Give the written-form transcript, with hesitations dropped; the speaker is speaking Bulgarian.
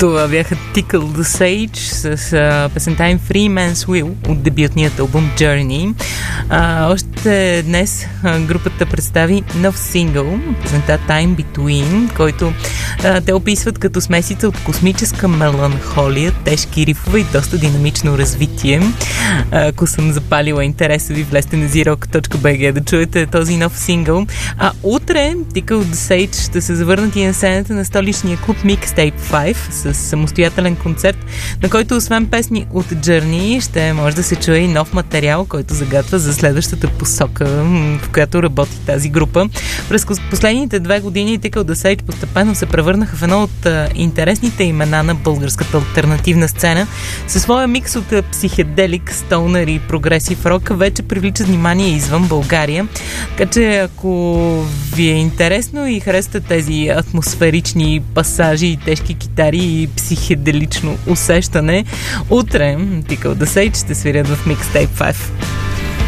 Това бяха Tickle the Sage с песента им Free Man's Will от дебютният албум Journey. Още днес групата представи нов сингъл, песента Time Between, който те описват като смесица от космическа меланхолия, тежки рифове и доста динамично развитие. Ако съм запалила интереса ви, влезте на zrock.bg да чуете този нов сингъл. А утре Tickle the Sage ще се завърнат и на сцената на столичния клуб Mixtape 5 с самостоятелен концерт, на който освен песни от Journey ще може да се чуе и нов материал, който загатва за следващата посока, в която работи тази група. През последните 2 години Tickle the Sage постепенно се превърнаха в едно от интересните имена на българската алтернативна сцена. Със своя микс от психеделик, стоунер и прогресив рок вече привлича внимание извън България. Така че ако ви е интересно и харесате тези атмосферични пасажи, тежки китари и психеделично усещане, утре Tickle the Sage ще свирят в Mixtape 5.